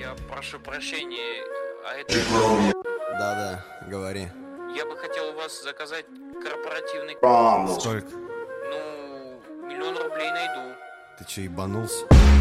Я прошу прощения, а это... Да-да, говори. Я бы хотел у вас заказать корпоративный... Сколько? Ну, 1 000 000 рублей найду. Ты че, ебанулся?